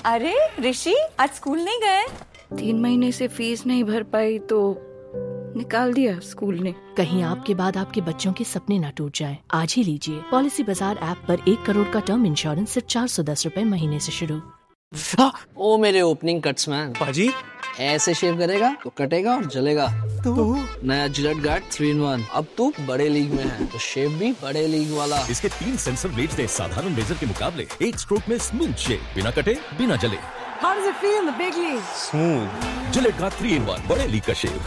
अरे ऋषि, आज स्कूल नहीं गए? 3 महीने से फीस नहीं भर पाई तो निकाल दिया स्कूल ने। कहीं आपके बाद आपके बच्चों के सपने न टूट जाएं। आज ही लीजिए पॉलिसी बाजार ऐप पर 1 करोड़ का टर्म इंश्योरेंस सिर्फ 410 रुपए महीने से शुरू। ओ मेरे ओपनिंग कट्स मैन। पाजी ऐसे शेव करेगा तो कटेगा और जलेगा। तो नया जिलेट गार्ड 3-in-1, अब तू बड़े लीग में है तो शेव भी बड़े लीग वाला। इसके 3 सेंसर ब्लेड्स ने साधारण रेजर के मुकाबले 1 स्ट्रोक में स्मूथ शेव, बिना कटे बिना जले। How does it feel in the big league? Smooth. Gillette guard 3-in-1 बड़े लीग का शेव।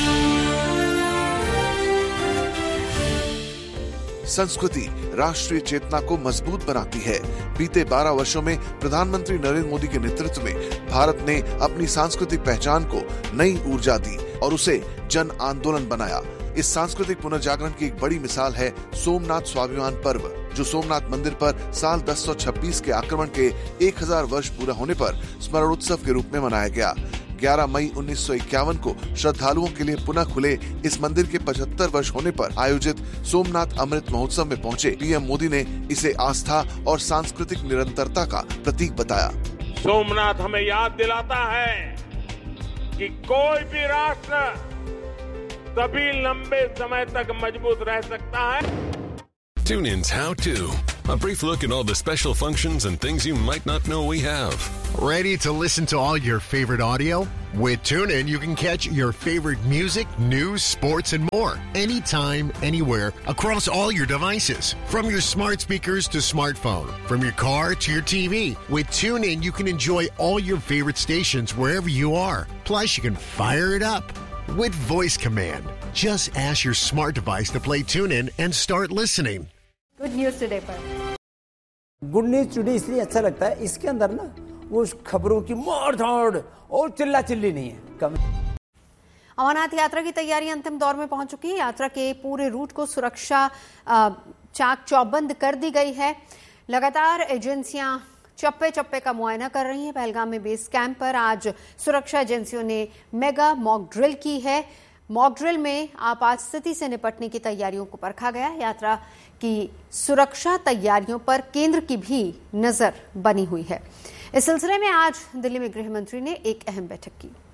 संस्कृति राष्ट्रीय चेतना को मजबूत बनाती है। बीते 12 वर्षों में प्रधानमंत्री नरेंद्र मोदी के नेतृत्व में भारत ने अपनी सांस्कृतिक पहचान को नई ऊर्जा दी और उसे जन आंदोलन बनाया। इस सांस्कृतिक पुनर्जागरण की एक बड़ी मिसाल है सोमनाथ स्वाभिमान पर्व, जो सोमनाथ मंदिर पर साल 1026 के आक्रमण के 1000 वर्ष पूरा होने पर स्मरणोत्सव के रूप में मनाया गया। 11 मई 1951 को श्रद्धालुओं के लिए पुनः खुले इस मंदिर के 75 वर्ष होने पर आयोजित सोमनाथ अमृत महोत्सव में पहुंचे पीएम मोदी ने इसे आस्था और सांस्कृतिक निरंतरता का प्रतीक बताया। सोमनाथ हमें याद दिलाता है कि कोई भी राष्ट्र तभी लंबे समय तक मजबूत रह सकता है। TuneIn's How To. A brief look at all the special functions and things you might not know we have. Ready to listen to all your favorite audio? With TuneIn, you can catch your favorite music, news, sports, and more. Anytime, anywhere, across all your devices. From your smart speakers to smartphone. From your car to your TV. With TuneIn, you can enjoy all your favorite stations wherever you are. Plus, you can fire it up with voice command. Just ask your smart device to play TuneIn and start listening. Good news today पर। Good news today इसलिए अच्छा लगता है, इसके अंदर ना वो खबरों की मार-धाड़ और चिल्ला चिल्ली नहीं है। अमरनाथ यात्रा की तैयारी अंतिम दौर में पहुंच चुकी है। यात्रा के पूरे रूट को सुरक्षा चाक चौबंद कर दी गई है। लगातार एजेंसियां चप्पे चप्पे का मुआयना कर रही हैं। पहलगाम में बेस कैंप पर आज सुरक्षा एजेंसियों ने मेगा मॉक ड्रिल की है। मॉक ड्रिल में आपात स्थिति से निपटने की तैयारियों को परखा गया। यात्रा की सुरक्षा तैयारियों पर केंद्र की भी नजर बनी हुई है। इस सिलसिले में आज दिल्ली में गृह मंत्री ने एक अहम बैठक की।